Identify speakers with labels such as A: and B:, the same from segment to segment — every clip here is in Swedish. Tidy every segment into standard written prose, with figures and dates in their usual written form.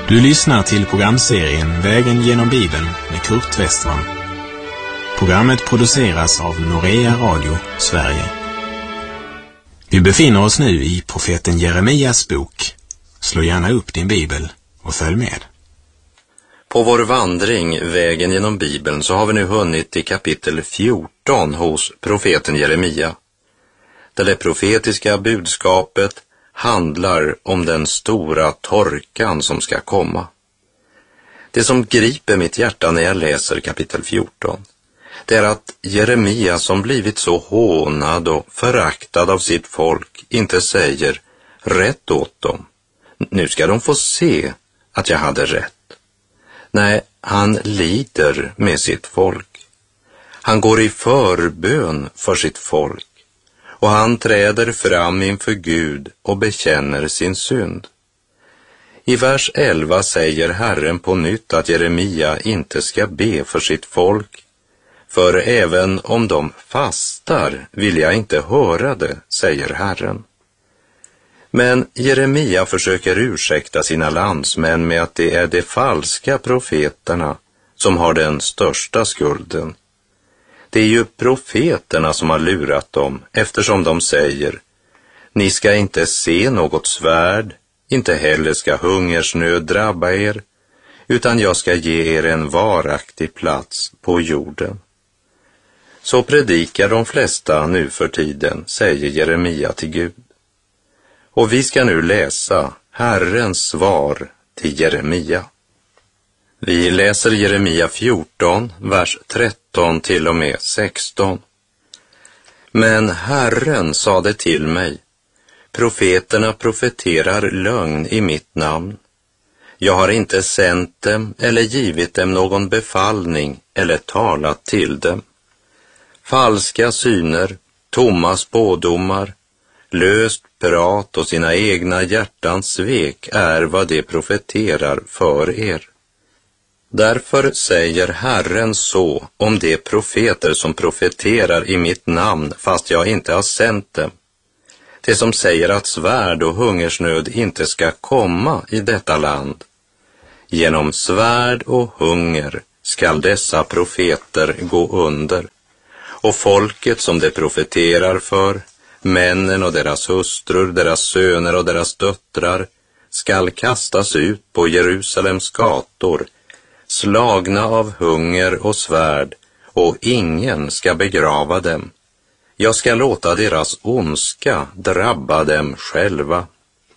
A: Du lyssnar till programserien Vägen genom Bibeln med Kurt Westman. Programmet produceras av Norea Radio, Sverige. Vi befinner oss nu i profeten Jeremias bok. Slå gärna upp din bibel och följ med.
B: På vår vandring Vägen genom Bibeln så har vi nu hunnit till kapitel 14 hos profeten Jeremia. Där det profetiska budskapet handlar om den stora torkan som ska komma. Det som griper mitt hjärta när jag läser kapitel 14, det är att Jeremia, som blivit så hånad och föraktad av sitt folk, inte säger rätt åt dem. Nu ska de få se att jag hade rätt. Nej, han lider med sitt folk. Han går i förbön för sitt folk. Och han träder fram inför Gud och bekänner sin synd. I vers 11 säger Herren på nytt att Jeremia inte ska be för sitt folk. För även om de fastar vill jag inte höra det, säger Herren. Men Jeremia försöker ursäkta sina landsmän med att det är de falska profeterna som har den största skulden. Det är ju profeterna som har lurat dem, eftersom de säger: ni ska inte se något svärd, inte heller ska hungersnöd drabba er, utan jag ska ge er en varaktig plats på jorden. Så predikar de flesta nu för tiden, säger Jeremia till Gud. Och vi ska nu läsa Herrens svar till Jeremia. Vi läser Jeremia 14, vers 13 till och med 16. Men Herren sade till mig: profeterna profeterar lögn i mitt namn. Jag har inte sänt dem eller givit dem någon befallning eller talat till dem. Falska syner, tomma spådomar, löst prat och sina egna hjärtans svek är vad de profeterar för er. Därför säger Herren så om de profeter som profeterar i mitt namn fast jag inte har sänt dem. Det som säger att svärd och hungersnöd inte ska komma i detta land. Genom svärd och hunger skall dessa profeter gå under. Och folket som de profeterar för, männen och deras hustrur, deras söner och deras döttrar, skall kastas ut på Jerusalems gator, slagna av hunger och svärd, och ingen ska begrava dem. Jag ska låta deras ondska drabba dem själva.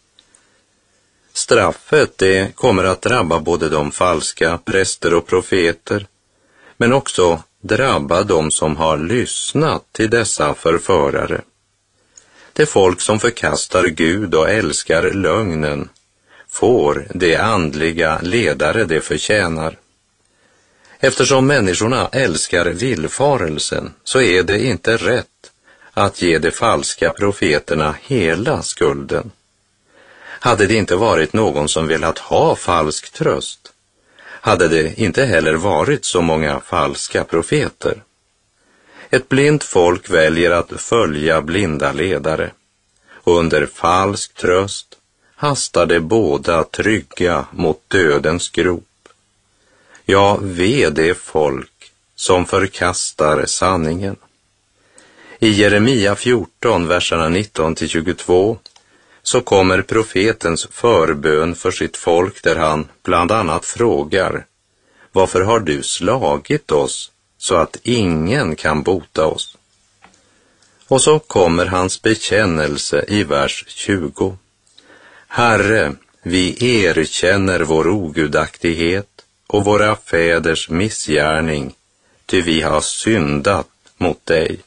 B: Straffet det kommer att drabba både de falska präster och profeter, men också drabba de som har lyssnat till dessa förförare. Det folk som förkastar Gud och älskar lögnen får de andliga ledare de förtjänar. Eftersom människorna älskar villfarelsen så är det inte rätt att ge de falska profeterna hela skulden. Hade det inte varit någon som velat ha falsk tröst, hade det inte heller varit så många falska profeter. Ett blint folk väljer att följa blinda ledare, och under falsk tröst hastar de båda trygga mot dödens grop. Ja, ve det folk som förkastar sanningen. I Jeremia 14, verserna 19-22, så kommer profetens förbön för sitt folk där han bland annat frågar: varför har du slagit oss så att ingen kan bota oss? Och så kommer hans bekännelse i vers 20. Herre, vi erkänner vår ogudaktighet och våra fäders missgärning, ty vi har syndat mot dig.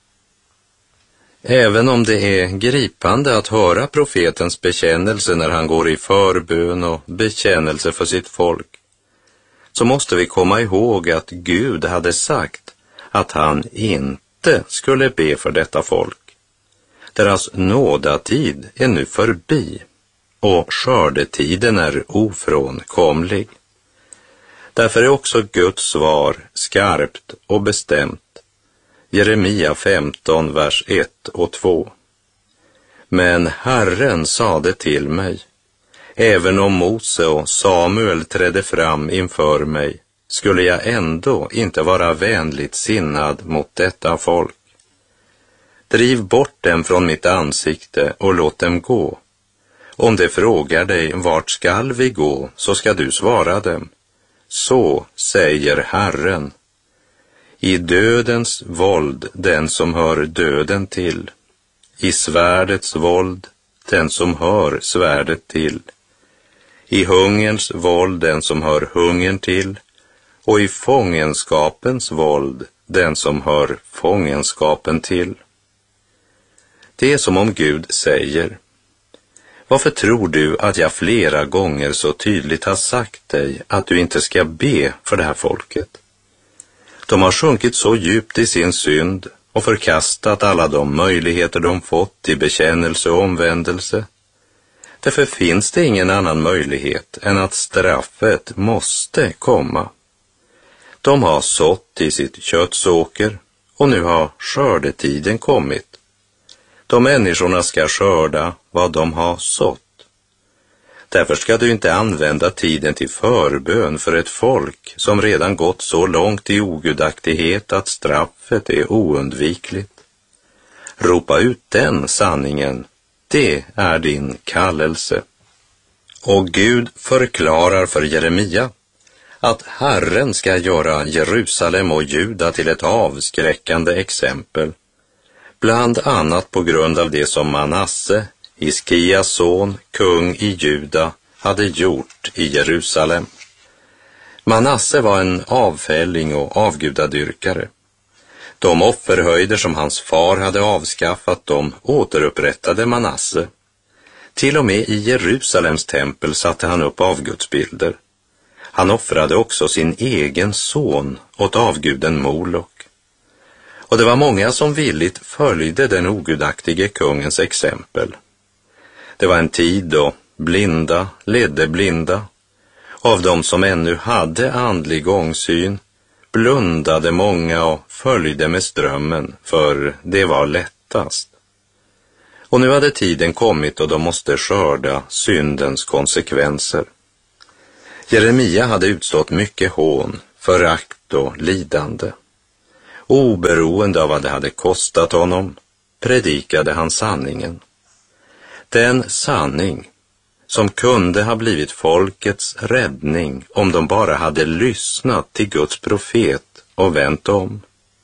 B: Även om det är gripande att höra profetens bekännelse när han går i förbön och bekännelse för sitt folk, så måste vi komma ihåg att Gud hade sagt att han inte skulle be för detta folk. Deras nådatid är nu förbi och skördetiden är ofrånkomlig. Därför är också Guds svar skarpt och bestämt. Jeremia 15, vers 1 och 2. Men Herren sade till mig: Även om Mose och Samuel trädde fram inför mig skulle jag ändå inte vara vänligt sinnad mot detta folk. Driv bort dem från mitt ansikte och låt dem gå. Om de frågar dig, vart skall vi gå, så ska du svara dem. Så säger Herren. I dödens våld den som hör döden till. I svärdets våld den som hör svärdet till. I hungerns våld den som hör hungern till. Och i fångenskapens våld den som hör fångenskapen till. Det är som om Gud säger: varför tror du att jag flera gånger så tydligt har sagt dig att du inte ska be för det här folket? De har sjunkit så djupt i sin synd och förkastat alla de möjligheter de fått till bekännelse och omvändelse. Därför finns det ingen annan möjlighet än att straffet måste komma. De har sått i sitt köttsåker och nu har skördetiden kommit. De människorna ska skörda vad de har sått. Därför ska du inte använda tiden till förbön för ett folk som redan gått så långt i ogudaktighet att straffet är oundvikligt. Ropa ut den sanningen, det är din kallelse. Och Gud förklarar för Jeremia att Herren ska göra Jerusalem och Juda till ett avskräckande exempel. Bland annat på grund av det som Manasse, Hiskias son, kung i Juda, hade gjort i Jerusalem. Manasse var en avfälling och avgudadyrkare. De offerhöjder som hans far hade avskaffat, de återupprättade Manasse. Till och med i Jerusalems tempel satte han upp avgudsbilder. Han offrade också sin egen son åt avguden Molok. Och det var många som villigt följde den ogudaktige kungens exempel. Det var en tid då blinda ledde blinda. Av dem som ännu hade andlig gångsyn blundade många och följde med strömmen, för det var lättast. Och nu hade tiden kommit och de måste skörda syndens konsekvenser. Jeremia hade utstått mycket hån, förakt och lidande. Oberoende av vad det hade kostat honom predikade han sanningen. Den sanning som kunde ha blivit folkets räddning om de bara hade lyssnat till Guds profet och vänt om.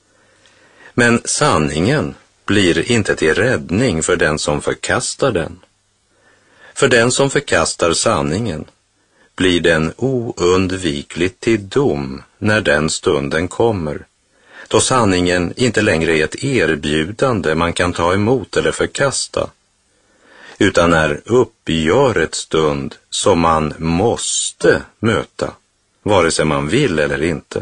B: Men sanningen blir inte till räddning för den som förkastar den. För den som förkastar sanningen blir den oundvikligt till dom när den stunden kommer, då sanningen inte längre är ett erbjudande man kan ta emot eller förkasta, utan är uppgörets stund som man måste möta, vare sig man vill eller inte.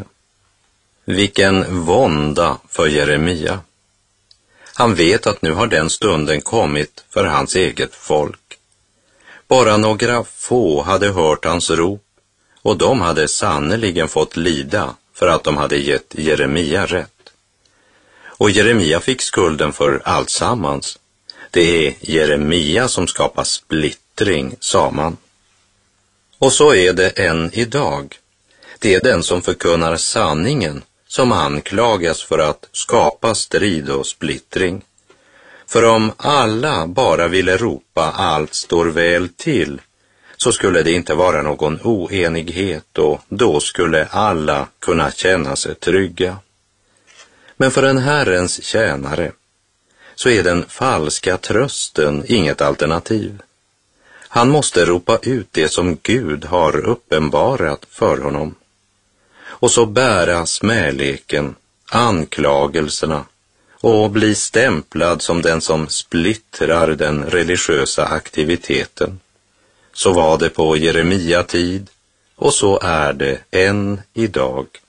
B: Vilken vånda för Jeremia. Han vet att nu har den stunden kommit för hans eget folk. Bara några få hade hört hans rop, och de hade sannoliken fått lida för att de hade gett Jeremia rätt. Och Jeremia fick skulden för allt sammans. Det är Jeremia som skapar splittring, sa man. Och så är det än idag. Det är den som förkunnar sanningen som anklagas för att skapa strid och splittring. För om alla bara ville ropa allt står väl till, så skulle det inte vara någon oenighet, och då skulle alla kunna känna sig trygga. Men för en Herrens tjänare så är den falska trösten inget alternativ. Han måste ropa ut det som Gud har uppenbarat för honom. Och så bära smäleken, anklagelserna och bli stämplad som den som splittrar den religiösa aktiviteten. Så var det på Jeremia tid, och så är det än idag.